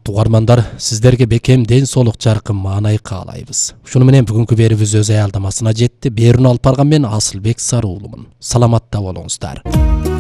Урматтуу угармандар, сиздерге бекем ден соолук жаркын маанай каалайбыз. Ушуну менен бүгүнкү берүүбүз өз аялдамасына жетти. Берүүнү алып барган мен Асылбек Сарыуулумун. Саламатта болуңуздар.